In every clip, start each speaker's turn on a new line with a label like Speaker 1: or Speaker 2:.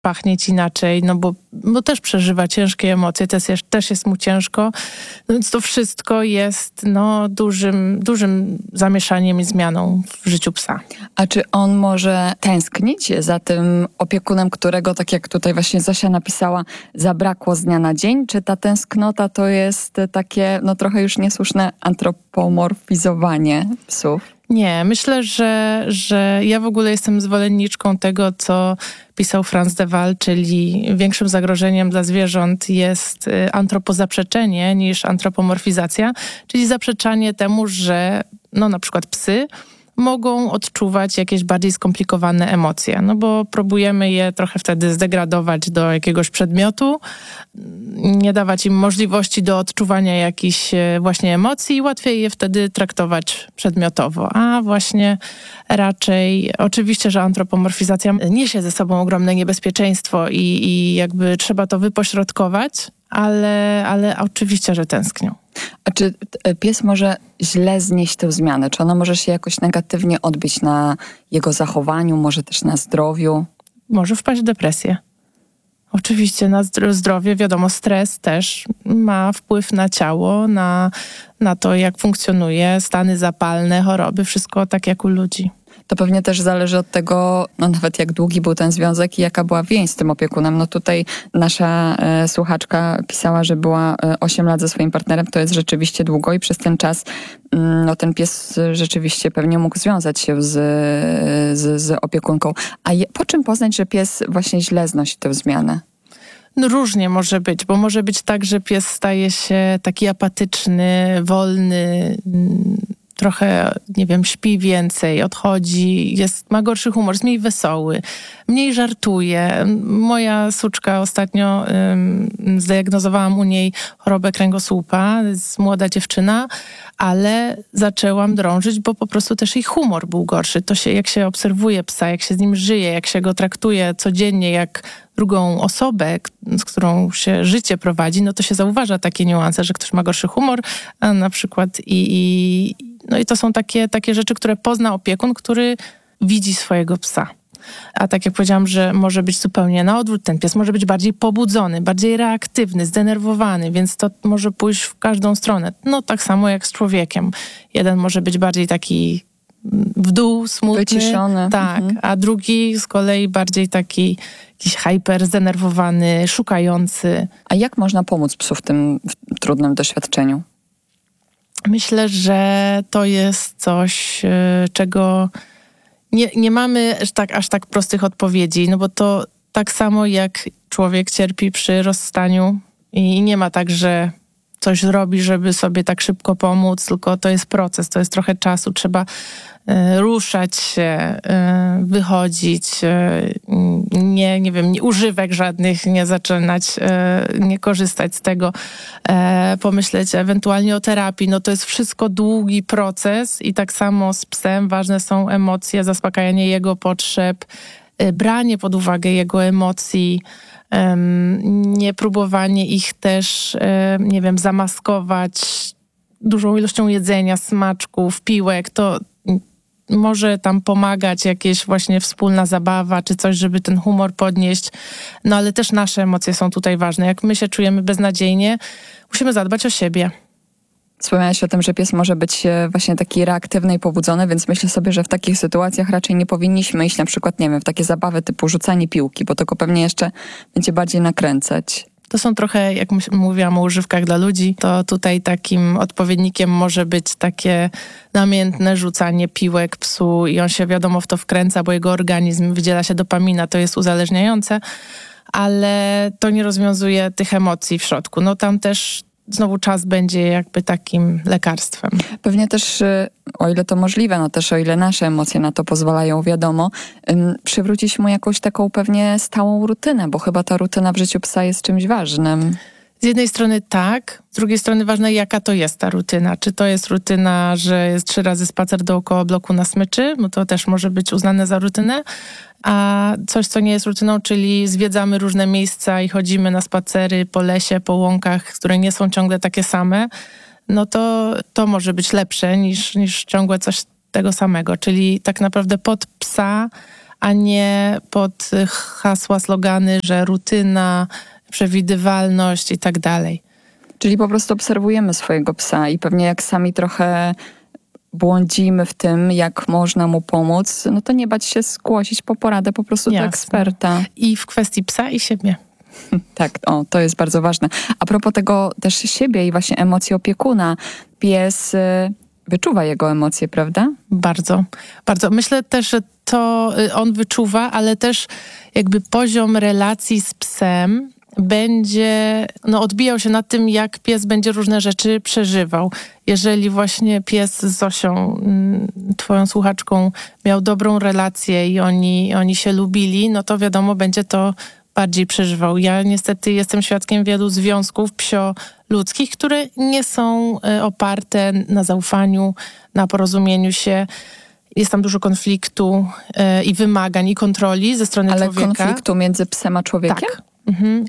Speaker 1: pachnieć inaczej, no bo też przeżywa ciężkie emocje, też jest mu ciężko, no więc to wszystko jest dużym zamieszaniem i zmianą w życiu psa.
Speaker 2: A czy on może tęsknić za tym opiekunem, którego, tak jak tutaj właśnie Zosia napisała, zabrakło z dnia na dzień? Czy ta tęsknota to jest takie, trochę już niesłuszne antropomorfizowanie psów?
Speaker 1: Nie, myślę, że ja w ogóle jestem zwolenniczką tego, co pisał Frans de Waal, czyli większym zagrożeniem dla zwierząt jest antropozaprzeczenie niż antropomorfizacja, czyli zaprzeczanie temu, że na przykład psy mogą odczuwać jakieś bardziej skomplikowane emocje, bo próbujemy je trochę wtedy zdegradować do jakiegoś przedmiotu, nie dawać im możliwości do odczuwania jakichś właśnie emocji i łatwiej je wtedy traktować przedmiotowo. A właśnie raczej, oczywiście, że antropomorfizacja niesie ze sobą ogromne niebezpieczeństwo i jakby trzeba to wypośrodkować, ale oczywiście, że tęsknią.
Speaker 2: A czy pies może źle znieść tę zmianę? Czy ona może się jakoś negatywnie odbić na jego zachowaniu, może też na zdrowiu?
Speaker 1: Może wpaść w depresję. Oczywiście na zdrowie, wiadomo, stres też ma wpływ na ciało, na to, jak funkcjonuje, stany zapalne, choroby, wszystko tak jak u ludzi.
Speaker 2: To pewnie też zależy od tego, nawet jak długi był ten związek i jaka była więź z tym opiekunem. Tutaj nasza słuchaczka pisała, że była 8 lat ze swoim partnerem. To jest rzeczywiście długo i przez ten czas ten pies rzeczywiście pewnie mógł związać się z opiekunką. A po czym poznać, że pies właśnie źle znosi tę zmianę?
Speaker 1: Różnie może być, bo może być tak, że pies staje się taki apatyczny, wolny, trochę, śpi więcej, odchodzi, ma gorszy humor, jest mniej wesoły, mniej żartuje. Moja suczka ostatnio zdiagnozowałam u niej chorobę kręgosłupa, jest młoda dziewczyna, ale zaczęłam drążyć, bo po prostu też jej humor był gorszy. Jak się obserwuje psa, jak się z nim żyje, jak się go traktuje codziennie, jak drugą osobę, z którą się życie prowadzi, to się zauważa takie niuanse, że ktoś ma gorszy humor, a na przykład i to są takie rzeczy, które pozna opiekun, który widzi swojego psa. A tak jak powiedziałam, że może być zupełnie na odwrót, ten pies może być bardziej pobudzony, bardziej reaktywny, zdenerwowany, więc to może pójść w każdą stronę. Tak samo jak z człowiekiem. Jeden może być bardziej taki w dół, smutny.
Speaker 2: Wyciszony.
Speaker 1: Tak, a drugi z kolei bardziej taki jakiś hyper, zdenerwowany, szukający.
Speaker 2: A jak można pomóc psu w tym trudnym doświadczeniu?
Speaker 1: Myślę, że to jest coś, czego nie mamy aż tak prostych odpowiedzi, bo to tak samo jak człowiek cierpi przy rozstaniu i nie ma tak, że coś zrobi, żeby sobie tak szybko pomóc, tylko to jest proces, to jest trochę czasu, trzeba ruszać się, wychodzić, nie używek żadnych, nie zaczynać, nie korzystać z tego, pomyśleć ewentualnie o terapii. To jest wszystko długi proces i tak samo z psem ważne są emocje, zaspokajanie jego potrzeb, branie pod uwagę jego emocji, nie próbowanie ich też, zamaskować dużą ilością jedzenia, smaczków, piłek, to może tam pomagać jakieś właśnie wspólna zabawa, czy coś, żeby ten humor podnieść, ale też nasze emocje są tutaj ważne. Jak my się czujemy beznadziejnie, musimy zadbać o siebie.
Speaker 2: Wspomniałaś o tym, że pies może być właśnie taki reaktywny i pobudzony, więc myślę sobie, że w takich sytuacjach raczej nie powinniśmy iść na przykład, w takie zabawy typu rzucanie piłki, bo to go pewnie jeszcze będzie bardziej nakręcać.
Speaker 1: To są trochę, jak mówiłam o używkach dla ludzi, to tutaj takim odpowiednikiem może być takie namiętne rzucanie piłek psu i on się w to wkręca, bo jego organizm wydziela się dopamina, to jest uzależniające, ale to nie rozwiązuje tych emocji w środku. Tam też znowu czas będzie jakby takim lekarstwem.
Speaker 2: Pewnie też, o ile to możliwe, też o ile nasze emocje na to pozwalają, przywrócić mu jakąś taką pewnie stałą rutynę, bo chyba ta rutyna w życiu psa jest czymś ważnym.
Speaker 1: Z jednej strony tak, z drugiej strony ważne, jaka to jest ta rutyna. Czy to jest rutyna, że jest 3 razy spacer dookoła bloku na smyczy, bo to też może być uznane za rutynę, a coś, co nie jest rutyną, czyli zwiedzamy różne miejsca i chodzimy na spacery po lesie, po łąkach, które nie są ciągle takie same, to może być lepsze niż ciągłe coś tego samego. Czyli tak naprawdę pod psa, a nie pod hasła, slogany, że rutyna, przewidywalność i tak dalej.
Speaker 2: Czyli po prostu obserwujemy swojego psa i pewnie jak sami trochę błądzimy w tym, jak można mu pomóc, no to nie bać się zgłosić po poradę po prostu do eksperta.
Speaker 1: I w kwestii psa i siebie.
Speaker 2: Tak, to jest bardzo ważne. A propos tego też siebie i właśnie emocji opiekuna, pies wyczuwa jego emocje, prawda?
Speaker 1: Bardzo, bardzo. Myślę też, że to on wyczuwa, ale też jakby poziom relacji z psem będzie odbijał się na tym, jak pies będzie różne rzeczy przeżywał. Jeżeli właśnie pies z Zosią, twoją słuchaczką, miał dobrą relację i oni się lubili, no to wiadomo, będzie to bardziej przeżywał. Ja niestety jestem świadkiem wielu związków psio-ludzkich, które nie są oparte na zaufaniu, na porozumieniu się. Jest tam dużo konfliktu i wymagań, i kontroli ze strony człowieka.
Speaker 2: Ale konfliktu między psem a człowiekiem?
Speaker 1: Tak. Mhm.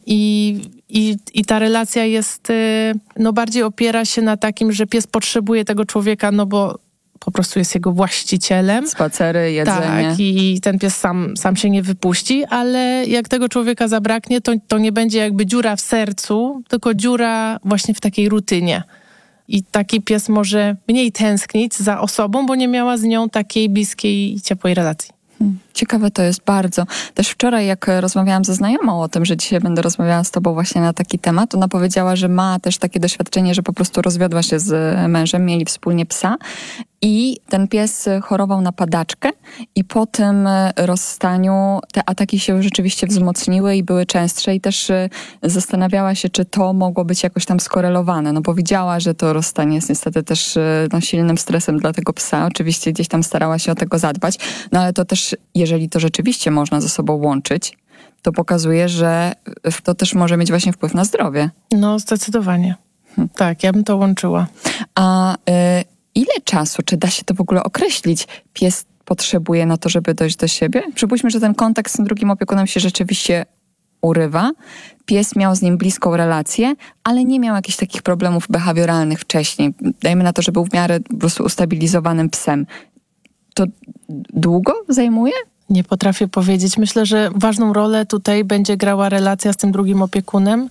Speaker 1: I ta relacja jest, bardziej opiera się na takim, że pies potrzebuje tego człowieka, bo po prostu jest jego właścicielem.
Speaker 2: Spacery, jedzenie.
Speaker 1: Tak, i ten pies sam się nie wypuści, ale jak tego człowieka zabraknie, to nie będzie jakby dziura w sercu, tylko dziura właśnie w takiej rutynie. I taki pies może mniej tęsknić za osobą, bo nie miała z nią takiej bliskiej i ciepłej relacji.
Speaker 2: Ciekawe to jest bardzo. Też wczoraj, jak rozmawiałam ze znajomą o tym, że dzisiaj będę rozmawiała z tobą właśnie na taki temat, ona powiedziała, że ma też takie doświadczenie, że po prostu rozwiodła się z mężem, mieli wspólnie psa i ten pies chorował na padaczkę i po tym rozstaniu te ataki się rzeczywiście wzmocniły i były częstsze i też zastanawiała się, czy to mogło być jakoś tam skorelowane, bo widziała, że to rozstanie jest niestety też silnym stresem dla tego psa. Oczywiście gdzieś tam starała się o tego zadbać, ale to też, jeżeli to rzeczywiście można ze sobą łączyć, to pokazuje, że to też może mieć właśnie wpływ na zdrowie.
Speaker 1: No, zdecydowanie. Tak, ja bym to łączyła.
Speaker 2: A ile czasu, czy da się to w ogóle określić, pies potrzebuje na to, żeby dojść do siebie? Przypuśćmy, że ten kontakt z tym drugim opiekunem się rzeczywiście urywa. Pies miał z nim bliską relację, ale nie miał jakichś takich problemów behawioralnych wcześniej. Dajmy na to, że był w miarę po prostu ustabilizowanym psem. To długo zajmuje?
Speaker 1: Nie potrafię powiedzieć. Myślę, że ważną rolę tutaj będzie grała relacja z tym drugim opiekunem.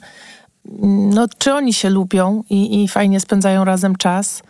Speaker 1: Czy oni się lubią i fajnie spędzają razem czas,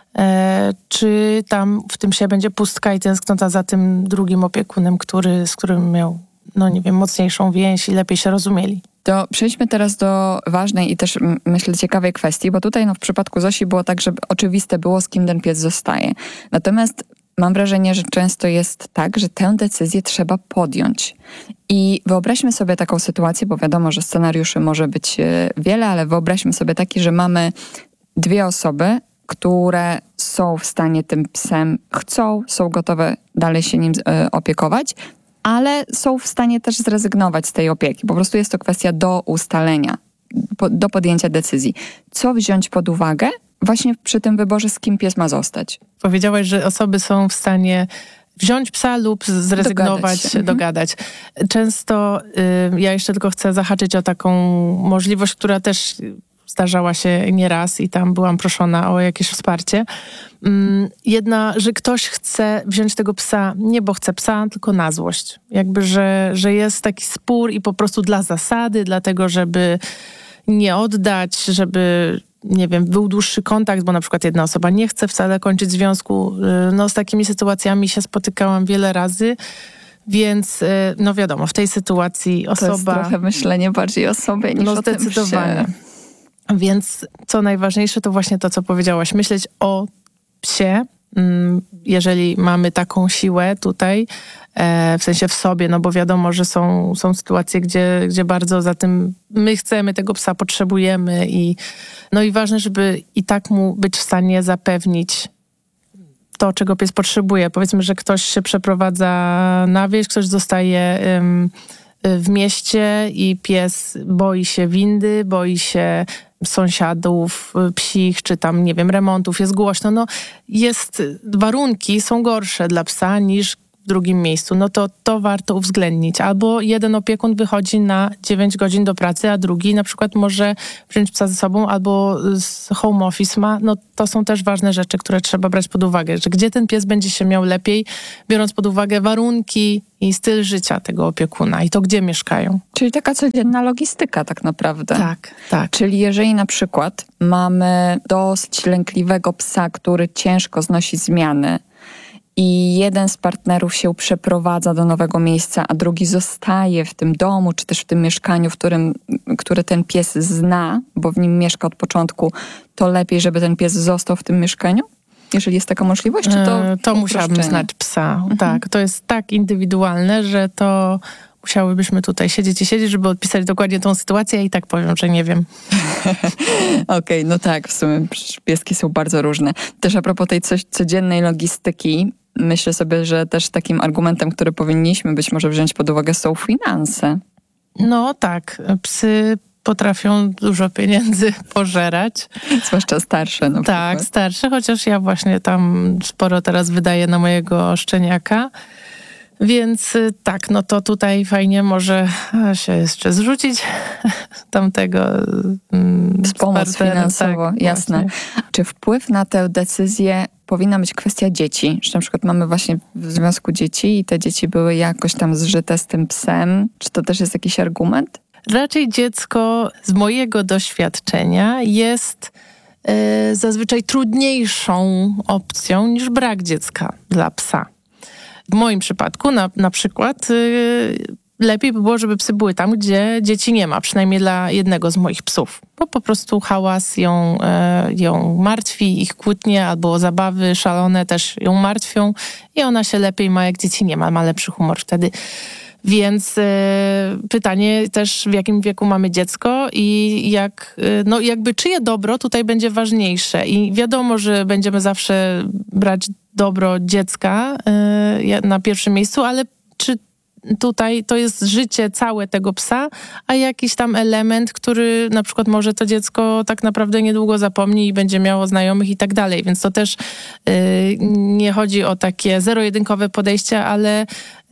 Speaker 1: czy tam w tym psie będzie pustka i tęsknota za tym drugim opiekunem, z którym miał, mocniejszą więź i lepiej się rozumieli.
Speaker 2: To przejdźmy teraz do ważnej i też myślę ciekawej kwestii, bo tutaj w przypadku Zosi było tak, że oczywiste było, z kim ten pies zostaje. Natomiast mam wrażenie, że często jest tak, że tę decyzję trzeba podjąć. I wyobraźmy sobie taką sytuację, bo wiadomo, że scenariuszy może być wiele, ale wyobraźmy sobie taki, że mamy dwie osoby, które są w stanie tym psem, są gotowe dalej się nim opiekować, ale są w stanie też zrezygnować z tej opieki. Po prostu jest to kwestia do ustalenia, do podjęcia decyzji. Co wziąć pod uwagę właśnie przy tym wyborze, z kim pies ma zostać?
Speaker 1: Powiedziałaś, że osoby są w stanie wziąć psa lub zrezygnować, dogadać. Często ja jeszcze tylko chcę zahaczyć o taką możliwość, która też zdarzała się nieraz i tam byłam proszona o jakieś wsparcie. Że ktoś chce wziąć tego psa, nie bo chce psa, tylko na złość. Jakby, że jest taki spór i po prostu dla zasady, dlatego żeby nie oddać, żeby był dłuższy kontakt, bo na przykład jedna osoba nie chce wcale kończyć związku. Z takimi sytuacjami się spotykałam wiele razy, więc wiadomo, w tej sytuacji osoba...
Speaker 2: To jest trochę myślenie bardziej o sobie niż o tym psie.
Speaker 1: Zdecydowanie. Więc co najważniejsze, to właśnie to, co powiedziałaś, myśleć o psie, jeżeli mamy taką siłę tutaj, w sensie w sobie, bo wiadomo, że są sytuacje, gdzie bardzo za tym my chcemy, tego psa potrzebujemy i ważne, żeby i tak mu być w stanie zapewnić to, czego pies potrzebuje. Powiedzmy, że ktoś się przeprowadza na wieś, ktoś zostaje w mieście i pies boi się windy, boi się sąsiadów psich, czy tam, remontów, jest głośno. Warunki są gorsze dla psa niż w drugim miejscu, no to warto uwzględnić. Albo jeden opiekun wychodzi na 9 godzin do pracy, a drugi na przykład może wziąć psa ze sobą albo z home office ma. No to są też ważne rzeczy, które trzeba brać pod uwagę, że gdzie ten pies będzie się miał lepiej, biorąc pod uwagę warunki i styl życia tego opiekuna i to, gdzie mieszkają.
Speaker 2: Czyli taka codzienna logistyka tak naprawdę.
Speaker 1: Tak.
Speaker 2: Czyli jeżeli na przykład mamy dosyć lękliwego psa, który ciężko znosi zmiany i jeden z partnerów się przeprowadza do nowego miejsca, a drugi zostaje w tym domu, czy też w tym mieszkaniu, który ten pies zna, bo w nim mieszka od początku, to lepiej, żeby ten pies został w tym mieszkaniu? Jeżeli jest taka możliwość, czy
Speaker 1: to musiałabym znać psa. Tak, to jest tak indywidualne, że to musiałybyśmy tutaj siedzieć, żeby odpisać dokładnie tą sytuację, a i tak powiem, że nie wiem.
Speaker 2: Okej, no tak, w sumie pieski są bardzo różne. Też a propos tej codziennej logistyki, myślę sobie, że też takim argumentem, który powinniśmy być może wziąć pod uwagę, są finanse.
Speaker 1: No tak, psy potrafią dużo pieniędzy pożerać.
Speaker 2: Zwłaszcza starsze. No
Speaker 1: tak, starsze, chociaż ja właśnie tam sporo teraz wydaję na mojego szczeniaka. Więc tak, no to tutaj fajnie może się jeszcze zrzucić tamtego
Speaker 2: pomoc finansowo, tak, jasne. Właśnie. Czy wpływ na tę decyzję powinna być kwestia dzieci? Że na przykład mamy właśnie w związku dzieci i te dzieci były jakoś tam zżyte z tym psem. Czy to też jest jakiś argument?
Speaker 1: Raczej dziecko z mojego doświadczenia jest zazwyczaj trudniejszą opcją niż brak dziecka dla psa. W moim przypadku na przykład lepiej by było, żeby psy były tam, gdzie dzieci nie ma, przynajmniej dla jednego z moich psów. Bo po prostu hałas ją martwi, ich kłótnie albo zabawy szalone też ją martwią i ona się lepiej ma, jak dzieci nie ma, ma lepszy humor wtedy. Więc pytanie też, w jakim wieku mamy dziecko i jakby czyje dobro tutaj będzie ważniejsze. I wiadomo, że będziemy zawsze brać dobro dziecka na pierwszym miejscu, ale czy tutaj to jest życie całe tego psa, a jakiś tam element, który na przykład może to dziecko tak naprawdę niedługo zapomni i będzie miało znajomych i tak dalej. Więc to też nie chodzi o takie zero-jedynkowe podejście, ale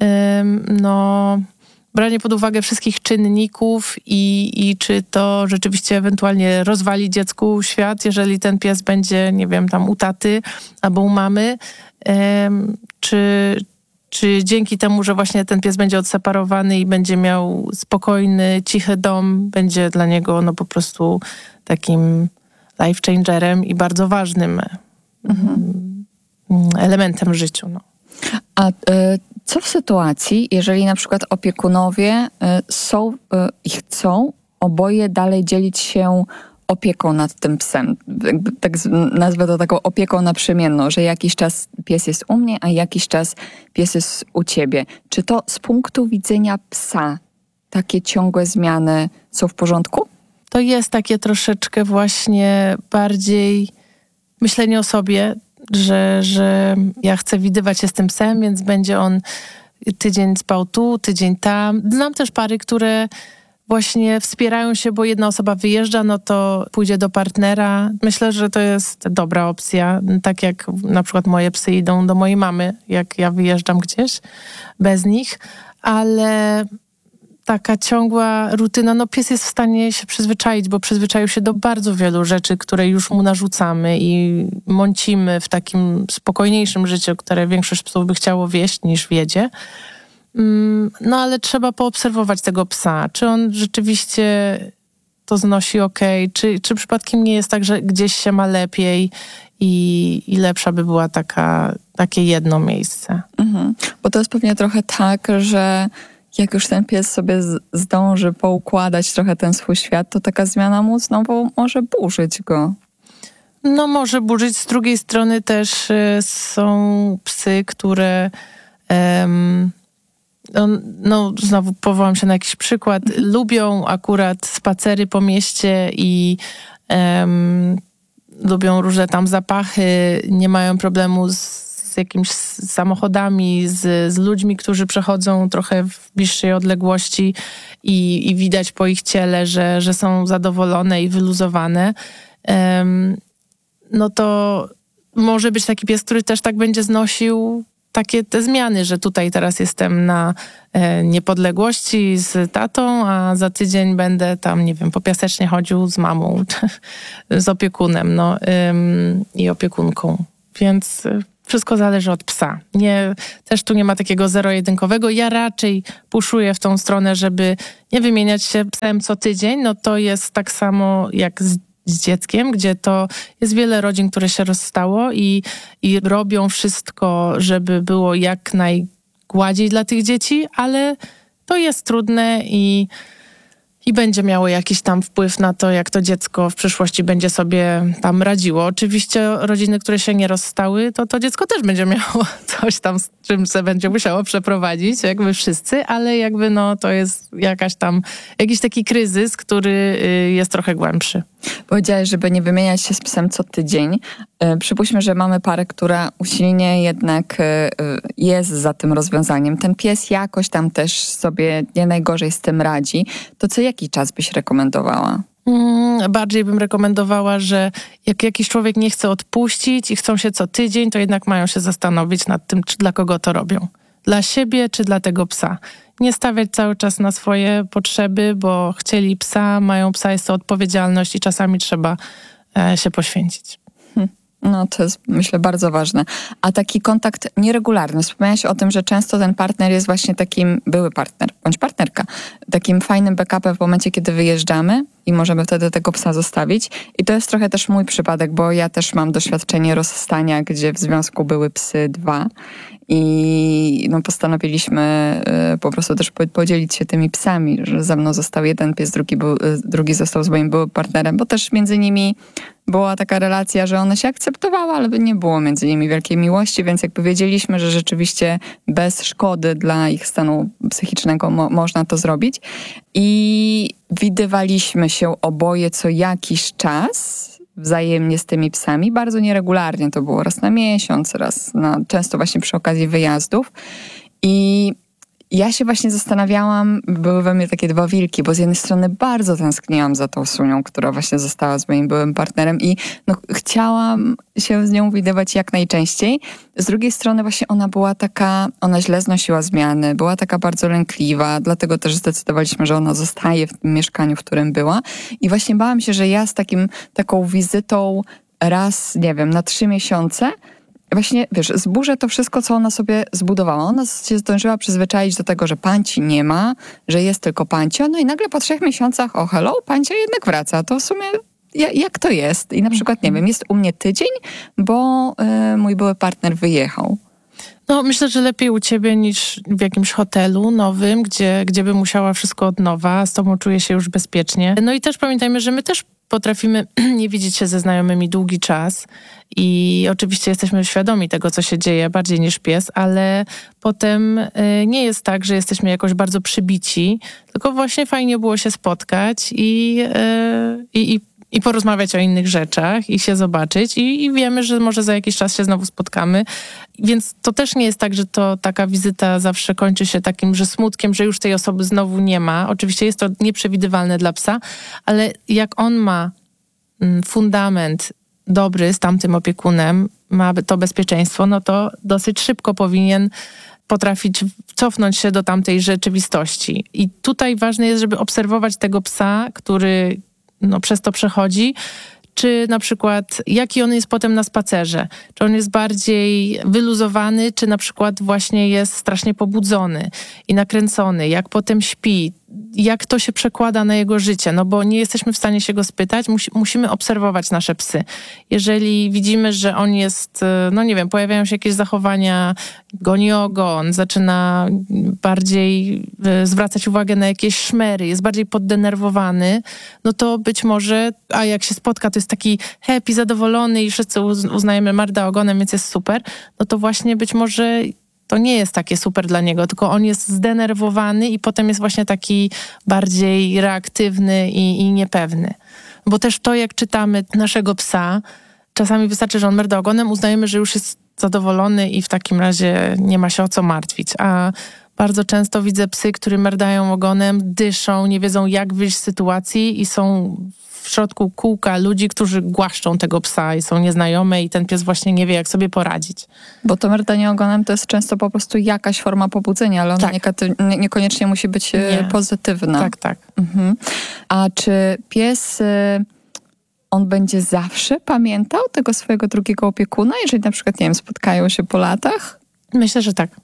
Speaker 1: branie pod uwagę wszystkich czynników i czy to rzeczywiście ewentualnie rozwali dziecku świat, jeżeli ten pies będzie, nie wiem, tam u taty albo u mamy, czy dzięki temu, że właśnie ten pies będzie odseparowany i będzie miał spokojny, cichy dom, będzie dla niego po prostu takim life changerem i bardzo ważnym elementem w życiu. No.
Speaker 2: A co w sytuacji, jeżeli na przykład opiekunowie są i chcą oboje dalej dzielić się opieką nad tym psem? Tak nazwę to taką opieką naprzemienną, że jakiś czas pies jest u mnie, a jakiś czas pies jest u ciebie. Czy to z punktu widzenia psa takie ciągłe zmiany są w porządku?
Speaker 1: To jest takie troszeczkę właśnie bardziej myślenie o sobie, że ja chcę widywać się z tym psem, więc będzie on tydzień spał tu, tydzień tam. Znam też pary, które właśnie wspierają się, bo jedna osoba wyjeżdża, no to pójdzie do partnera. Myślę, że to jest dobra opcja. Tak jak na przykład moje psy idą do mojej mamy, jak ja wyjeżdżam gdzieś bez nich, ale taka ciągła rutyna, pies jest w stanie się przyzwyczaić, bo przyzwyczaił się do bardzo wielu rzeczy, które już mu narzucamy i mącimy w takim spokojniejszym życiu, które większość psów by chciało wieść niż wiedzie. Ale trzeba poobserwować tego psa. Czy on rzeczywiście to znosi okej, czy przypadkiem nie jest tak, że gdzieś się ma lepiej i lepsza by była takie jedno miejsce.
Speaker 2: Bo to jest pewnie trochę tak, że jak już ten pies sobie zdąży poukładać trochę ten swój świat, to taka zmiana mu znowu może burzyć go.
Speaker 1: No może burzyć. Z drugiej strony też są psy, które znowu powołam się na jakiś przykład, lubią akurat spacery po mieście i lubią różne tam zapachy, nie mają problemu z jakimiś samochodami, z ludźmi, którzy przechodzą trochę w bliższej odległości i widać po ich ciele, że są zadowolone i wyluzowane. No to może być taki pies, który też tak będzie znosił takie te zmiany, że tutaj teraz jestem na niepodległości z tatą, a za tydzień będę tam, nie wiem, po Piasecznie chodził z mamą, z opiekunem, i opiekunką. Więc wszystko zależy od psa. Też tu nie ma takiego zero-jedynkowego. Ja raczej puszuję w tą stronę, żeby nie wymieniać się psem co tydzień. No to jest tak samo jak z dzieckiem, gdzie to jest wiele rodzin, które się rozstało i robią wszystko, żeby było jak najgładziej dla tych dzieci, ale to jest trudne i będzie miało jakiś tam wpływ na to, jak to dziecko w przyszłości będzie sobie tam radziło. Oczywiście rodziny, które się nie rozstały, to dziecko też będzie miało coś tam, z czym se będzie musiało przeprowadzić, jakby wszyscy, ale jakby to jest jakiś taki kryzys, który jest trochę głębszy.
Speaker 2: Powiedziałeś, żeby nie wymieniać się z psem co tydzień. Przypuśćmy, że mamy parę, która usilnie jednak jest za tym rozwiązaniem. Ten pies jakoś tam też sobie nie najgorzej z tym radzi. To co jaki czas byś rekomendowała?
Speaker 1: Bardziej bym rekomendowała, że jak jakiś człowiek nie chce odpuścić i chcą się co tydzień, to jednak mają się zastanowić nad tym, czy dla kogo to robią. Dla siebie, czy dla tego psa. Nie stawiać cały czas na swoje potrzeby, bo chcieli psa, mają psa, jest to odpowiedzialność i czasami trzeba się poświęcić.
Speaker 2: No to jest, myślę, bardzo ważne. A taki kontakt nieregularny. Wspomniałaś o tym, że często ten partner jest właśnie takim, były partner, bądź partnerka, takim fajnym backupem w momencie, kiedy wyjeżdżamy i możemy wtedy tego psa zostawić. I to jest trochę też mój przypadek, bo ja też mam doświadczenie rozstania, gdzie w związku były psy 2 i postanowiliśmy po prostu też podzielić się tymi psami, że ze mną został jeden pies, drugi został z moim byłym partnerem, bo też między nimi była taka relacja, że one się akceptowały, ale nie było między nimi wielkiej miłości, więc jakby wiedzieliśmy, że rzeczywiście bez szkody dla ich stanu psychicznego można to zrobić. I widywaliśmy się oboje co jakiś czas wzajemnie z tymi psami, bardzo nieregularnie, to było raz na miesiąc, często właśnie przy okazji wyjazdów. I ja się właśnie zastanawiałam, były we mnie takie dwa wilki, bo z jednej strony bardzo tęskniłam za tą Sunią, która właśnie została z moim byłym partnerem i chciałam się z nią widywać jak najczęściej. Z drugiej strony właśnie ona źle znosiła zmiany, była taka bardzo lękliwa, dlatego też zdecydowaliśmy, że ona zostaje w tym mieszkaniu, w którym była. I właśnie bałam się, że ja z taką wizytą raz, nie wiem, na 3 miesiące właśnie, zburzę to wszystko, co ona sobie zbudowała. Ona się zdążyła przyzwyczaić do tego, że Panci nie ma, że jest tylko Pancio, i nagle po 3 miesiącach, hello, Pancia jednak wraca. To w sumie jak to jest? I na przykład, nie wiem, jest u mnie tydzień, bo mój były partner wyjechał.
Speaker 1: Myślę, że lepiej u ciebie niż w jakimś hotelu nowym, gdzie by musiała wszystko od nowa, z tobą czuję się już bezpiecznie. I też pamiętajmy, że my też potrafimy nie widzieć się ze znajomymi długi czas i oczywiście jesteśmy świadomi tego, co się dzieje, bardziej niż pies, ale potem nie jest tak, że jesteśmy jakoś bardzo przybici, tylko właśnie fajnie było się spotkać i porozmawiać o innych rzeczach i się zobaczyć i wiemy, że może za jakiś czas się znowu spotkamy. Więc to też nie jest tak, że to taka wizyta zawsze kończy się takim, że smutkiem, że już tej osoby znowu nie ma. Oczywiście jest to nieprzewidywalne dla psa, ale jak on ma fundament dobry z tamtym opiekunem, ma to bezpieczeństwo, to dosyć szybko powinien potrafić cofnąć się do tamtej rzeczywistości. I tutaj ważne jest, żeby obserwować tego psa, który przez to przechodzi, czy na przykład jaki on jest potem na spacerze. Czy on jest bardziej wyluzowany, czy na przykład właśnie jest strasznie pobudzony i nakręcony, jak potem śpi, jak to się przekłada na jego życie, bo nie jesteśmy w stanie się go spytać, musimy obserwować nasze psy. Jeżeli widzimy, że on jest, nie wiem, pojawiają się jakieś zachowania, goni ogon, zaczyna bardziej zwracać uwagę na jakieś szmery, jest bardziej poddenerwowany, to być może, a jak się spotka, to jest taki happy, zadowolony i wszyscy uznajemy marda ogonem, więc jest super, to właśnie być może to nie jest takie super dla niego, tylko on jest zdenerwowany i potem jest właśnie taki bardziej reaktywny i niepewny. Bo też to, jak czytamy naszego psa, czasami wystarczy, że on merda ogonem, uznajemy, że już jest zadowolony i w takim razie nie ma się o co martwić. A Bardzo często widzę psy, które merdają ogonem, dyszą, nie wiedzą jak wyjść z sytuacji i są w środku kółka ludzi, którzy głaszczą tego psa i są nieznajome i ten pies właśnie nie wie, jak sobie poradzić.
Speaker 2: Bo to merdanie ogonem to jest często po prostu jakaś forma pobudzenia, ale ona niekoniecznie musi być pozytywna.
Speaker 1: Tak.
Speaker 2: Mhm. A czy pies... on będzie zawsze pamiętał tego swojego drugiego opiekuna, jeżeli na przykład, nie wiem, spotkają się po latach?
Speaker 1: Myślę, że tak.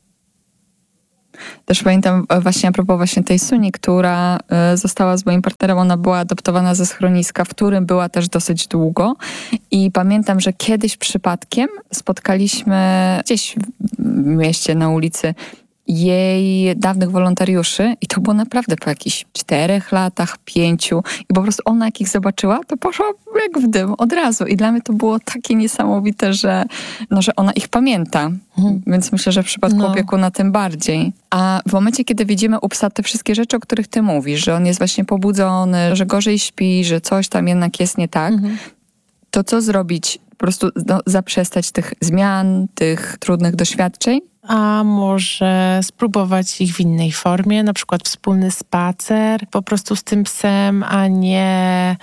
Speaker 2: Też pamiętam właśnie a propos właśnie tej Suni, która została z moim partnerem, ona była adoptowana ze schroniska, w którym była też dosyć długo i pamiętam, że kiedyś przypadkiem spotkaliśmy gdzieś w mieście na ulicy jej dawnych wolontariuszy i to było naprawdę po jakichś 4 latach, 5 i po prostu ona jak ich zobaczyła, to poszła jak w dym od razu i dla mnie to było takie niesamowite, że ona ich pamięta. Więc myślę, że w przypadku opiekuna tym bardziej. A w momencie, kiedy widzimy u psa te wszystkie rzeczy, o których ty mówisz, że on jest właśnie pobudzony, że gorzej śpi, że coś tam jednak jest nie tak, to co zrobić? Po prostu zaprzestać tych zmian, tych trudnych doświadczeń?
Speaker 1: A może spróbować ich w innej formie, na przykład wspólny spacer po prostu z tym psem, a nie...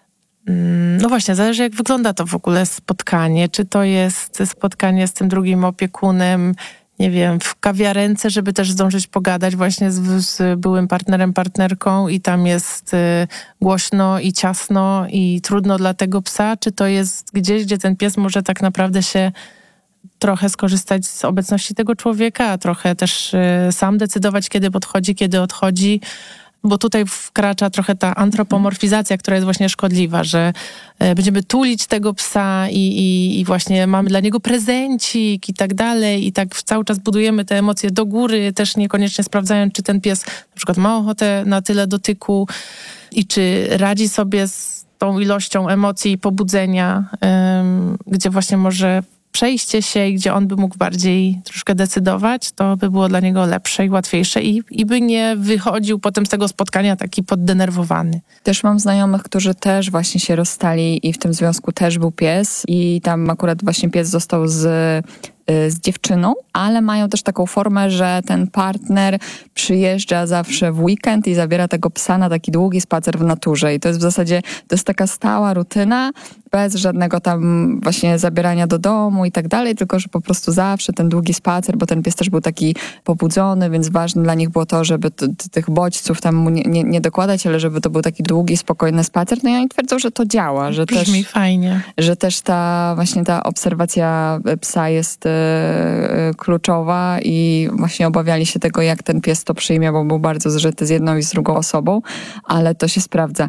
Speaker 1: No właśnie, zależy jak wygląda to w ogóle spotkanie. Czy to jest spotkanie z tym drugim opiekunem, nie wiem, w kawiarence, żeby też zdążyć pogadać właśnie z byłym partnerem, partnerką i tam jest głośno i ciasno i trudno dla tego psa, czy to jest gdzieś, gdzie ten pies może tak naprawdę się trochę skorzystać z obecności tego człowieka, a trochę też sam decydować, kiedy podchodzi, kiedy odchodzi, bo tutaj wkracza trochę ta antropomorfizacja, która jest właśnie szkodliwa, że będziemy tulić tego psa i właśnie mamy dla niego prezencik i tak dalej i tak cały czas budujemy te emocje do góry, też niekoniecznie sprawdzając, czy ten pies na przykład ma ochotę na tyle dotyku i czy radzi sobie z tą ilością emocji i pobudzenia, gdzie właśnie może przejście się i gdzie on by mógł bardziej troszkę decydować, to by było dla niego lepsze i łatwiejsze i by nie wychodził potem z tego spotkania taki poddenerwowany.
Speaker 2: Też mam znajomych, którzy też właśnie się rozstali i w tym związku też był pies i tam akurat właśnie pies został z dziewczyną, ale mają też taką formę, że ten partner przyjeżdża zawsze w weekend i zabiera tego psa na taki długi spacer w naturze. I to jest w zasadzie, to jest taka stała rutyna, bez żadnego tam właśnie zabierania do domu i tak dalej, tylko że po prostu zawsze ten długi spacer, bo ten pies też był taki pobudzony, więc ważne dla nich było to, żeby tych bodźców tam mu nie dokładać, ale żeby to był taki długi, spokojny spacer. No i oni twierdzą, że to działa, że
Speaker 1: brzmi fajnie.
Speaker 2: Że też ta obserwacja psa jest kluczowa i właśnie obawiali się tego, jak ten pies to przyjmie, bo był bardzo zżyty z jedną i z drugą osobą, ale to się sprawdza.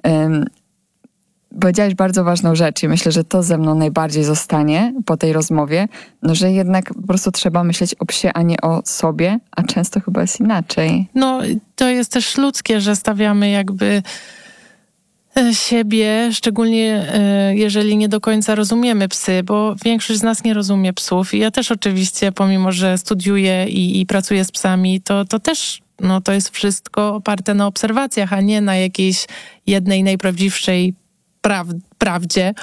Speaker 2: Powiedziałaś bardzo ważną rzecz i myślę, że to ze mną najbardziej zostanie po tej rozmowie, że jednak po prostu trzeba myśleć o psie, a nie o sobie, a często chyba jest inaczej.
Speaker 1: No, to jest też ludzkie, że stawiamy jakby siebie, szczególnie jeżeli nie do końca rozumiemy psy, bo większość z nas nie rozumie psów i ja też oczywiście, pomimo że studiuję i pracuję z psami, to też to jest wszystko oparte na obserwacjach, a nie na jakiejś jednej najprawdziwszej prawdzie.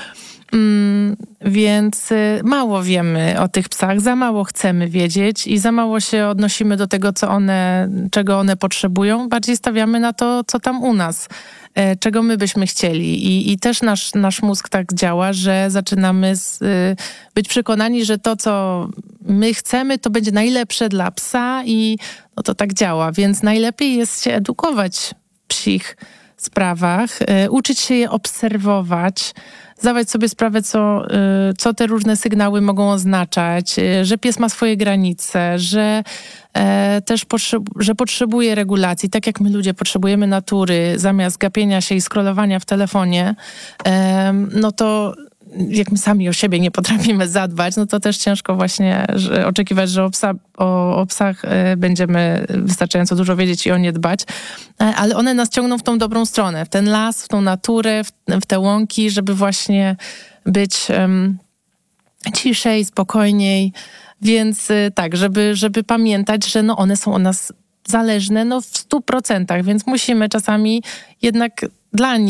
Speaker 1: Więc mało wiemy o tych psach, za mało chcemy wiedzieć i za mało się odnosimy do tego, czego one potrzebują. Bardziej stawiamy na to, co tam u nas, czego my byśmy chcieli. I też nasz mózg tak działa, że zaczynamy być przekonani, że to, co my chcemy, to będzie najlepsze dla psa i to tak działa. Więc najlepiej jest się edukować w psich sprawach, uczyć się je obserwować, zdawać sobie sprawę, co te różne sygnały mogą oznaczać, że pies ma swoje granice, że też że potrzebuje regulacji. Tak jak my ludzie potrzebujemy natury, zamiast gapienia się i scrollowania w telefonie, to jak my sami o siebie nie potrafimy zadbać, to też ciężko właśnie oczekiwać, że o psach będziemy wystarczająco dużo wiedzieć i o nie dbać. Ale one nas ciągną w tą dobrą stronę, w ten las, w tą naturę, w te łąki, żeby właśnie być ciszej, spokojniej. Więc tak, żeby pamiętać, że one są od nas zależne w 100%, więc musimy czasami jednak dla nich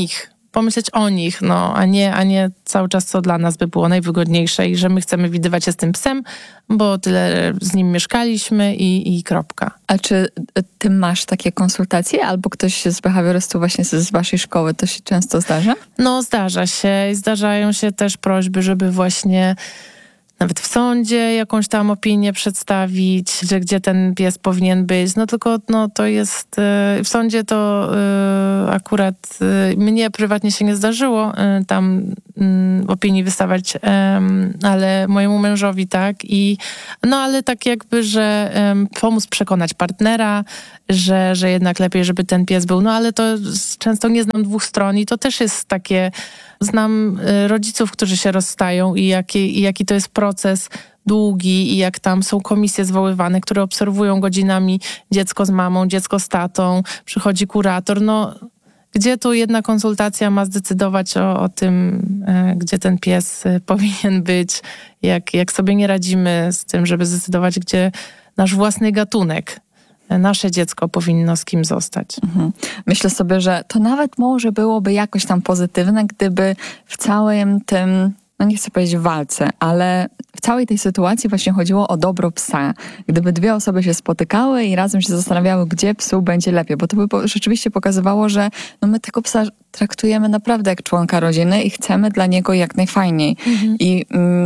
Speaker 1: pomyśleć o nich, no, a nie cały czas, co dla nas by było najwygodniejsze i że my chcemy widywać się z tym psem, bo tyle z nim mieszkaliśmy i kropka.
Speaker 2: A czy ty masz takie konsultacje? Albo ktoś z behawiorystów właśnie z waszej szkoły, to się często zdarza?
Speaker 1: No, zdarza się. Zdarzają się też prośby, żeby właśnie nawet w sądzie jakąś tam opinię przedstawić, że gdzie ten pies powinien być. No tylko to jest... W sądzie to akurat mnie prywatnie się nie zdarzyło tam opinii wystawiać, ale mojemu mężowi tak. Ale tak jakby, że pomóc przekonać partnera, że jednak lepiej, żeby ten pies był. No ale to często nie znam dwóch stron i to też jest takie... Znam rodziców, którzy się rozstają i jaki to jest proces długi i jak tam są komisje zwoływane, które obserwują godzinami dziecko z mamą, dziecko z tatą, przychodzi kurator. No, gdzie tu jedna konsultacja ma zdecydować o tym, gdzie ten pies powinien być, jak sobie nie radzimy z tym, żeby zdecydować, gdzie nasz własny gatunek, nasze dziecko powinno z kim zostać.
Speaker 2: Myślę sobie, że to nawet może byłoby jakoś tam pozytywne, gdyby w całym tym, no nie chcę powiedzieć walce, ale w całej tej sytuacji właśnie chodziło o dobro psa. Gdyby dwie osoby się spotykały i razem się zastanawiały, gdzie psu będzie lepiej, bo to by rzeczywiście pokazywało, że no my tego psa traktujemy naprawdę jak członka rodziny i chcemy dla niego jak najfajniej. I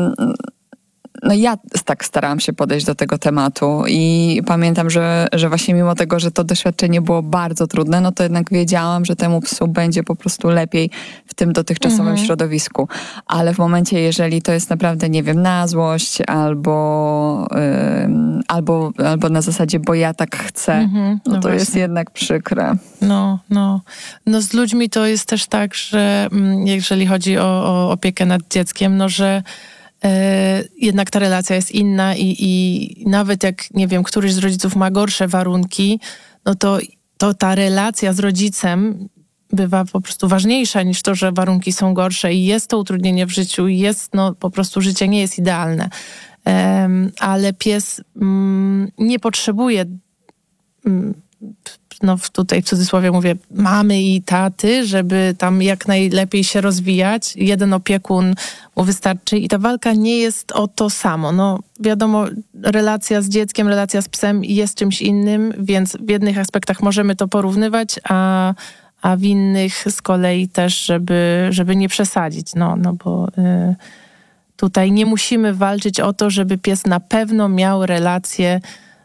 Speaker 2: no ja tak starałam się podejść do tego tematu i pamiętam, że właśnie mimo tego, że to doświadczenie było bardzo trudne, no to jednak wiedziałam, że temu psu będzie po prostu lepiej w tym dotychczasowym środowisku. Ale w momencie, jeżeli to jest naprawdę, nie wiem, na złość albo na zasadzie, bo ja tak chcę, no to jest jednak przykre.
Speaker 1: No, z ludźmi to jest też tak, że jeżeli chodzi o opiekę nad dzieckiem, no że jednak ta relacja jest inna i nawet jak, nie wiem, któryś z rodziców ma gorsze warunki, no to ta relacja z rodzicem bywa po prostu ważniejsza niż to, że warunki są gorsze i jest to utrudnienie w życiu i po prostu życie nie jest idealne. Ale pies nie potrzebuje tutaj w cudzysłowie mówię, mamy i taty, żeby tam jak najlepiej się rozwijać. Jeden opiekun mu wystarczy i ta walka nie jest o to samo. No wiadomo, relacja z dzieckiem, relacja z psem jest czymś innym, więc w jednych aspektach możemy to porównywać, a w innych z kolei też, żeby nie przesadzić. No bo tutaj nie musimy walczyć o to, żeby pies na pewno miał relację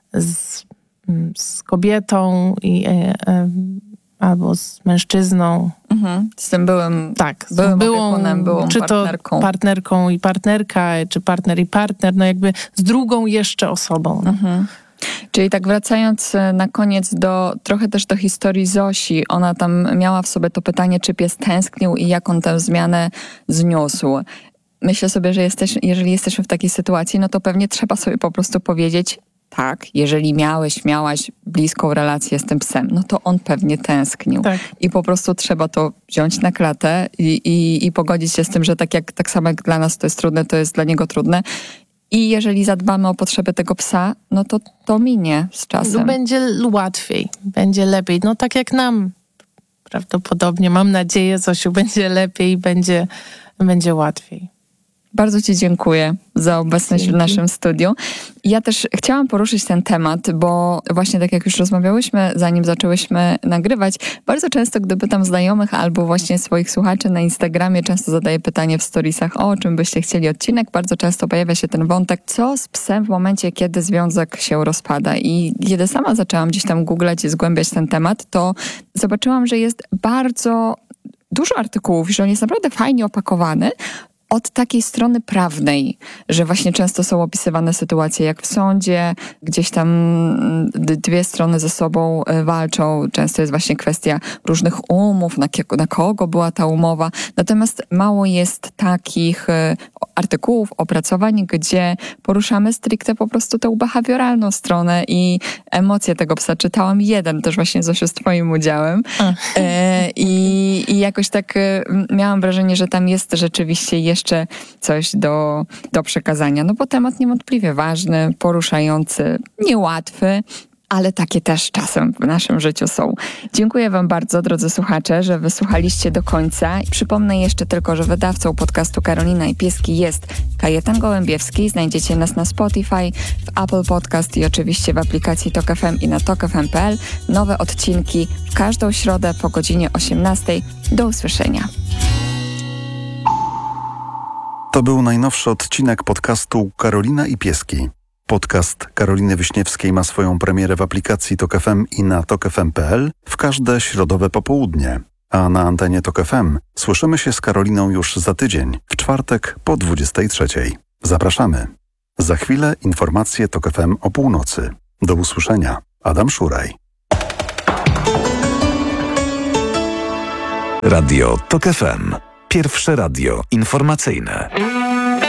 Speaker 1: z kobietą albo z mężczyzną.
Speaker 2: Z tym byłym opiekunem, byłą
Speaker 1: czy
Speaker 2: partnerką.
Speaker 1: To partnerką i partnerka, czy partner i partner, no jakby z drugą jeszcze osobą. No.
Speaker 2: Czyli tak wracając na koniec trochę też do historii Zosi, ona tam miała w sobie to pytanie, czy pies tęsknił i jak on tę zmianę zniósł. Myślę sobie, że jeżeli jesteśmy w takiej sytuacji, no to pewnie trzeba sobie po prostu powiedzieć, tak, jeżeli miałaś bliską relację z tym psem, no to on pewnie tęsknił.
Speaker 1: Tak.
Speaker 2: I po prostu trzeba to wziąć na klatę i pogodzić się z tym, że tak samo jak dla nas to jest trudne, to jest dla niego trudne. I jeżeli zadbamy o potrzeby tego psa, no to minie z czasem.
Speaker 1: Będzie łatwiej, będzie lepiej. No tak jak nam prawdopodobnie, mam nadzieję, Zosiu, będzie lepiej, będzie łatwiej.
Speaker 2: Bardzo ci dziękuję za obecność w naszym studiu. Ja też chciałam poruszyć ten temat, bo właśnie tak jak już rozmawiałyśmy, zanim zaczęłyśmy nagrywać, bardzo często, gdy pytam znajomych albo właśnie swoich słuchaczy na Instagramie, często zadaję pytanie w storiesach, o czym byście chcieli odcinek. Bardzo często pojawia się ten wątek, co z psem w momencie, kiedy związek się rozpada. I kiedy sama zaczęłam gdzieś tam googlać i zgłębiać ten temat, to zobaczyłam, że jest bardzo dużo artykułów, że on jest naprawdę fajnie opakowany, od takiej strony prawnej, że właśnie często są opisywane sytuacje jak w sądzie, gdzieś tam dwie strony ze sobą walczą. Często jest właśnie kwestia różnych umów, na kogo była ta umowa. Natomiast mało jest takich artykułów, opracowań, gdzie poruszamy stricte po prostu tę behawioralną stronę i emocje tego psa. Czytałam jeden też właśnie, Zosiu, z twoim udziałem. I jakoś tak miałam wrażenie, że tam jest rzeczywiście jeszcze coś do przekazania. No bo temat niewątpliwie ważny, poruszający, niełatwy, ale takie też czasem w naszym życiu są. Dziękuję Wam bardzo, drodzy słuchacze, że wysłuchaliście do końca. Przypomnę jeszcze tylko, że wydawcą podcastu Karolina i Pieski jest Kajetan Gołębiewski. Znajdziecie nas na Spotify, w Apple Podcast i oczywiście w aplikacji Tok FM i na tokfm.pl. Nowe odcinki w każdą środę po godzinie 18. Do usłyszenia.
Speaker 3: To był najnowszy odcinek podcastu Karolina i Pieski. Podcast Karoliny Wiśniewskiej ma swoją premierę w aplikacji Tok FM i na tokfm.pl w każde środowe popołudnie. A na antenie Tok FM słyszymy się z Karoliną już za tydzień, w czwartek po 23. Zapraszamy. Za chwilę informacje Tok FM o północy. Do usłyszenia. Adam Szuraj.
Speaker 4: Radio Tok FM. Pierwsze radio informacyjne.